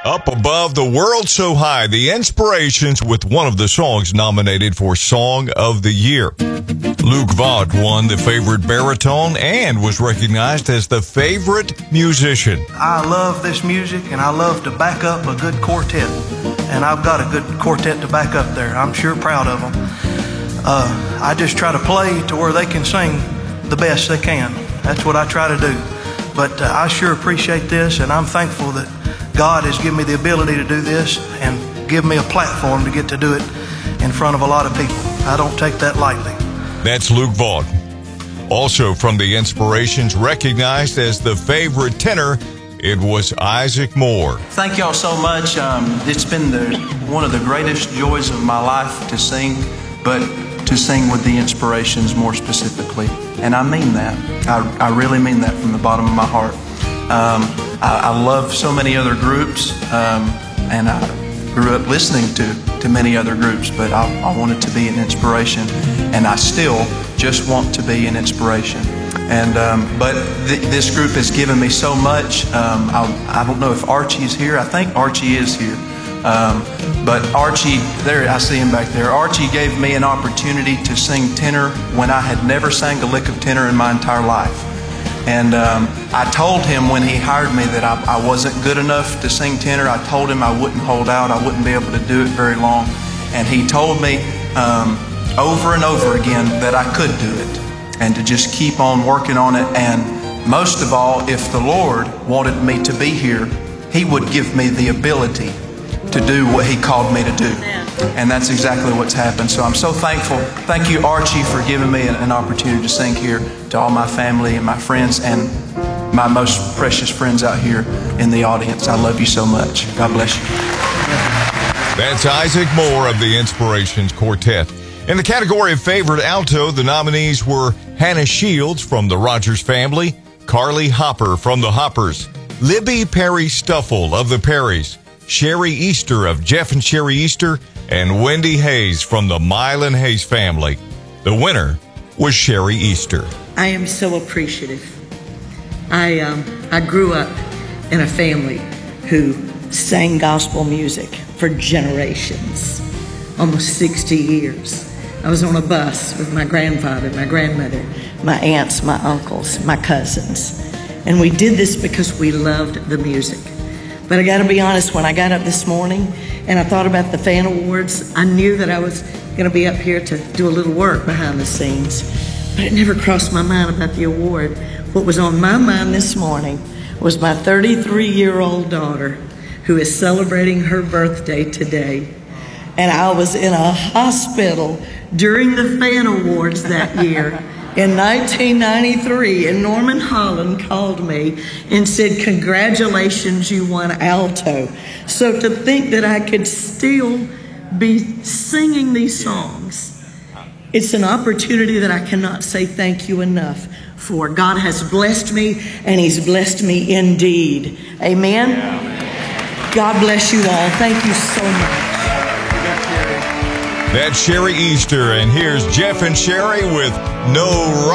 Up Above the World So High, the Inspirations with one of the songs nominated for Song of the Year. Luke Vaught won the favorite baritone and was recognized as the favorite musician. I love this music and I love to back up a good quartet. And I've got a good quartet to back up there. I'm sure proud of them. I just try to play to where they can sing the best they can. That's what I try to do. But I sure appreciate this, and I'm thankful that God has given me the ability to do this and give me a platform to get to do it in front of a lot of people. I don't take that lightly. That's Luke Vaught. Also from the Inspirations, recognized as the favorite tenor, it was Isaac Moore. Thank y'all so much. It's been one of the greatest joys of my life to sing, but to sing with the Inspirations more specifically. And I mean that. I really mean that from the bottom of my heart. I love so many other groups, and I grew up listening to many other groups, but I wanted to be an inspiration, and I still just want to be an inspiration. And but this group has given me so much. I don't know if Archie's here. I think Archie is here. But Archie, there, I see him back there. Archie gave me an opportunity to sing tenor when I had never sang a lick of tenor in my entire life. And I told him when he hired me that I wasn't good enough to sing tenor. I told him I wouldn't hold out. I wouldn't be able to do it very long. And he told me over and over again that I could do it and to just keep on working on it. And most of all, if the Lord wanted me to be here, He would give me the ability to do what He called me to do. And that's exactly what's happened. So I'm so thankful. Thank you, Archie, for giving me an opportunity to sing here, to all my family and my friends and my most precious friends out here in the audience. I love you so much. God bless you. That's Isaac Moore of the Inspirations Quartet. In the category of favorite alto, the nominees were Hannah Shields from the Rogers Family, Carly Hopper from the Hoppers, Libby Perry Stuffle of the Perrys, Sherry Easter of Jeff and Sherry Easter, and Wendy Hayes from the Mylan Hayes family. The winner was Sherry Easter. I am so appreciative. I grew up in a family who sang gospel music for generations, almost 60 years. I was on a bus with my grandfather, my grandmother, my aunts, my uncles, my cousins. And we did this because we loved the music. But I got to be honest, when I got up this morning and I thought about the fan awards, I knew that I was going to be up here to do a little work behind the scenes. But it never crossed my mind about the award. What was on my mind this morning was my 33-year-old daughter who is celebrating her birthday today. And I was in a hospital during the fan awards that year. In 1993, and Norman Holland called me and said, "Congratulations, you won alto." So to think that I could still be singing these songs, it's an opportunity that I cannot say thank you enough for. God has blessed me, and He's blessed me indeed. Amen? God bless you all. Thank you so much. That's Sherry Easter, and here's Jeff and Sherry with No